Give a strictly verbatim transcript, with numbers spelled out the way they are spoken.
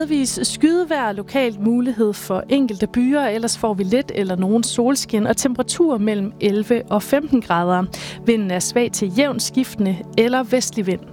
Vis skydevejr, lokalt mulighed for enkelte byer, ellers får vi lidt eller nogen solskin og temperatur mellem elleve og femten grader. Vinden er svag til jævnt skiftende eller vestlig vind.